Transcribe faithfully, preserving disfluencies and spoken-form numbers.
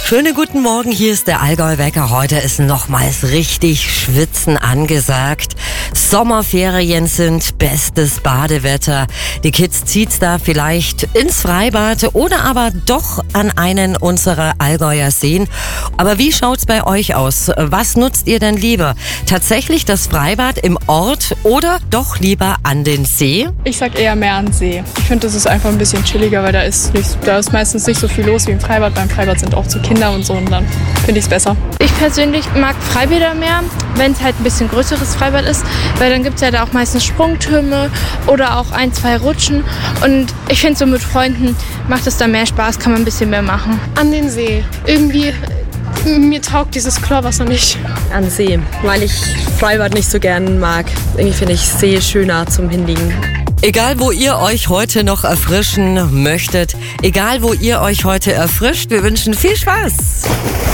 Schönen guten Morgen, hier ist der Allgäu-Wecker. Heute ist nochmals richtig Schwitzen angesagt. Sommerferien sind bestes Badewetter. Die Kids zieht's da vielleicht ins Freibad oder aber doch an einen unserer Allgäuer Seen. Aber wie schaut's bei euch aus? Was nutzt ihr denn lieber? Tatsächlich das Freibad im Ort oder doch lieber an den See? Ich sag eher mehr an den See. Ich finde, das ist einfach ein bisschen chilliger, weil da ist, nicht, da ist meistens nicht so viel los wie im Freibad. Beim Freibad sind auch zu Kinder und so und dann finde ich es besser. Ich persönlich mag Freibäder mehr, wenn es halt ein bisschen größeres Freibad ist, weil dann gibt es ja da auch meistens Sprungtürme oder auch ein, zwei Rutschen und ich finde so mit Freunden macht es da mehr Spaß, kann man ein bisschen mehr machen. An den See. Irgendwie, mir taugt dieses Chlorwasser nicht. An See, weil ich Freibad nicht so gern mag. Irgendwie finde ich See schöner zum Hinliegen. Egal, wo ihr euch heute noch erfrischen möchtet, egal, wo ihr euch heute erfrischt, wir wünschen viel Spaß.